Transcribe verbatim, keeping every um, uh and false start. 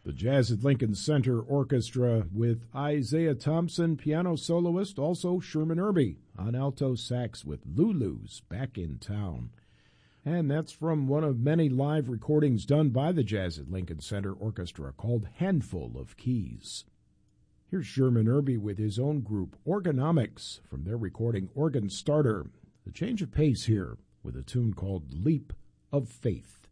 The Jazz at Lincoln Center Orchestra with Isaiah Thompson, piano soloist, also Sherman Irby on alto sax with Lulu's Back in Town. And that's from one of many live recordings done by the Jazz at Lincoln Center Orchestra called Handful of Keys. Here's Sherman Irby with his own group, Organomics, from their recording Organ Starter. The change of pace here with a tune called Leap of Faith.